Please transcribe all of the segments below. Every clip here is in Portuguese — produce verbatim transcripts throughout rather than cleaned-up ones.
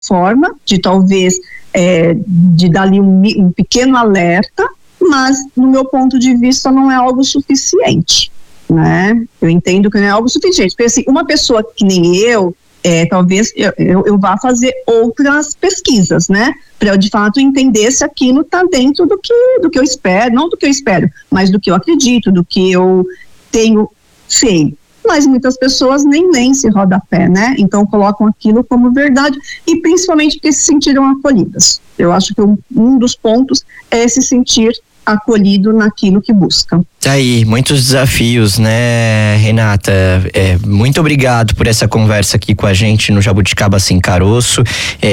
forma de talvez é, de dar ali um, um pequeno alerta, mas no meu ponto de vista não é algo suficiente, né? Eu entendo que não é algo suficiente, porque assim, uma pessoa que nem eu, é, talvez eu, eu, eu vá fazer outras pesquisas, né? Para eu de fato entender se aquilo está dentro do que, do que eu espero, não do que eu espero, mas do que eu acredito, do que eu tenho feito. Mas muitas pessoas nem leem esse rodapé, né? Então colocam aquilo como verdade e principalmente porque se sentiram acolhidas. Eu acho que um, um dos pontos é se sentir acolhido naquilo que busca. Tá aí, muitos desafios, né, Renata? É, muito obrigado por essa conversa aqui com a gente no Jabuticaba Sem Caroço.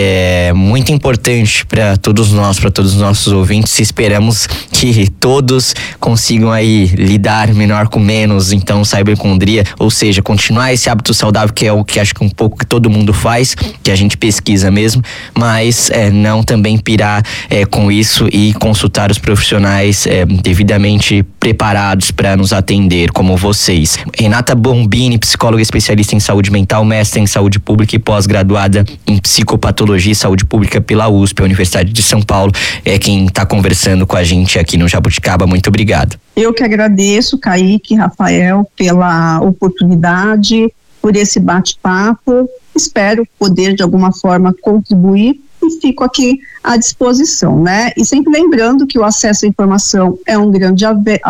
É muito importante para todos nós, para todos os nossos ouvintes. Esperamos que todos consigam aí lidar menor com menos, então, cibercondria, ou seja, continuar esse hábito saudável, que é o que acho que um pouco que todo mundo faz, que a gente pesquisa mesmo, mas é, não também pirar é, com isso e consultar os profissionais é, devidamente preparados para nos atender, como vocês. Renata Bombini, psicóloga especialista em saúde mental, mestre em saúde pública e pós-graduada em psicopatologia e saúde pública pela U S P, a Universidade de São Paulo, é quem está conversando com a gente aqui no Jabuticaba. Muito obrigado. Eu que agradeço, Kaique, Rafael, pela oportunidade, por esse bate-papo. Espero poder, de alguma forma, contribuir e fico aqui à disposição, né? E sempre lembrando que o acesso à informação é um grande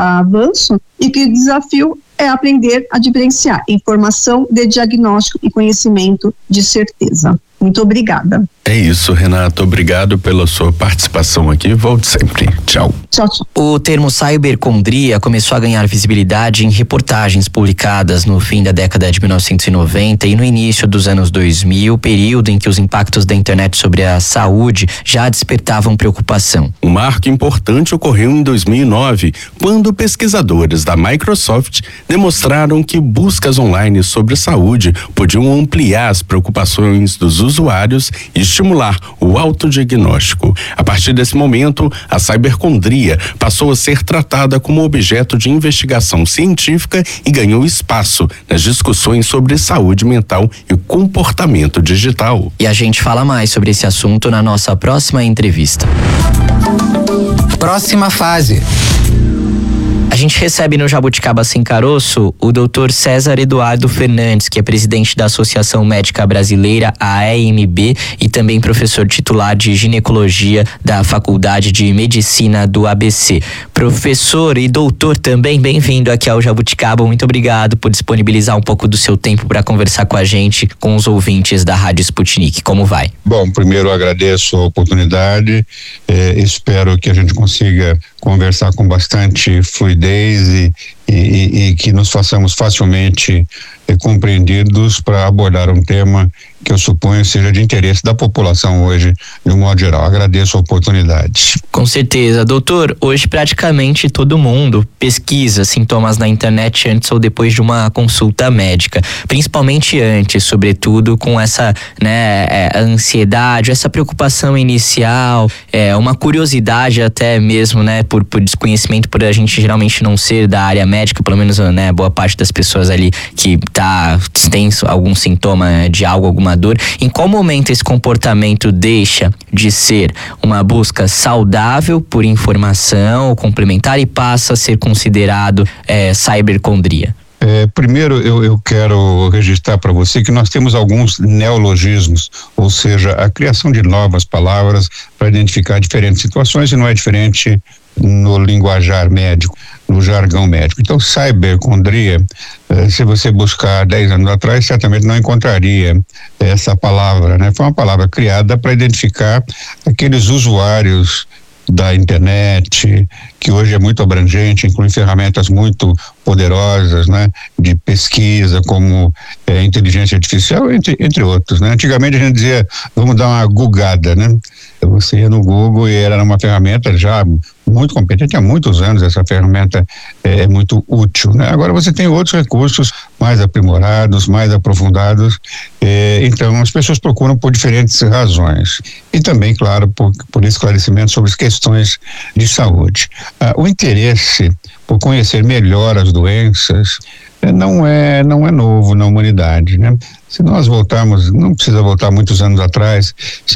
avanço e que o desafio é aprender a diferenciar informação de diagnóstico e conhecimento de certeza. Muito obrigada. É isso, Renata. Obrigado pela sua participação aqui. Volte sempre. Tchau. Tchau, tchau. O termo cibercondria começou a ganhar visibilidade em reportagens publicadas no fim da década de mil novecentos e noventa e no início dos anos dois mil, período em que os impactos da internet sobre a saúde já despertavam preocupação. Um marco importante ocorreu em dois mil e nove, quando pesquisadores da Microsoft demonstraram que buscas online sobre saúde podiam ampliar as preocupações dos usuários e estimular o autodiagnóstico. A partir desse momento, a cibercondria passou a ser tratada como objeto de investigação científica e ganhou espaço nas discussões sobre saúde mental e comportamento digital. E a gente fala mais sobre esse assunto na nossa próxima entrevista. Próxima fase. A gente recebe no Jabuticaba Sem Caroço o doutor César Eduardo Fernandes, que é presidente da Associação Médica Brasileira, a A M B, e também professor titular de ginecologia da Faculdade de Medicina do A B C. Professor e doutor também, bem-vindo aqui ao Jabuticaba. Muito obrigado por disponibilizar um pouco do seu tempo para conversar com a gente, com os ouvintes da Rádio Sputnik. Como vai? Bom, primeiro eu agradeço a oportunidade, eh, espero que a gente consiga conversar com bastante fluidez e, e, e que nos façamos facilmente eh, compreendidos para abordar um tema que eu suponho seja de interesse da população hoje, de um modo geral. Agradeço a oportunidade. Com certeza. Doutor, hoje praticamente todo mundo pesquisa sintomas na internet antes ou depois de uma consulta médica, principalmente antes, sobretudo com essa, né, é, ansiedade, essa preocupação inicial, é, uma curiosidade até mesmo, né, por, por desconhecimento, por a gente geralmente não ser da área médica, pelo menos, né, boa parte das pessoas ali que tá, tem algum sintoma de algo, alguma dor. Em qual momento esse comportamento deixa de ser uma busca saudável por informação complementar e passa a ser considerado é, cibercondria? É, primeiro eu, eu quero registrar para você que nós temos alguns neologismos, ou seja, a criação de novas palavras para identificar diferentes situações, e não é diferente no linguajar médico, no jargão médico. Então, cibercondria, eh, se você buscar dez anos atrás, certamente não encontraria essa palavra, né? Foi uma palavra criada para identificar aqueles usuários da internet, que hoje é muito abrangente, inclui ferramentas muito poderosas, né, de pesquisa, como é, inteligência artificial, entre, entre outros, né. Antigamente a gente dizia, vamos dar uma googada, né. Você ia no Google e era uma ferramenta já muito competente, há muitos anos essa ferramenta é, é muito útil, né. Agora você tem outros recursos mais aprimorados, mais aprofundados, é, então as pessoas procuram por diferentes razões. E também, claro, por, por esclarecimento sobre as questões de saúde. Ah, o interesse por conhecer melhor as doenças não é, não é novo na humanidade, né? Se nós voltarmos, não precisa voltar muitos anos atrás,